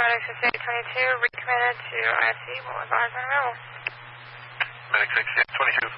Medic 6822, recommitted to IFC, what was eyes on arrival? Medic 6822,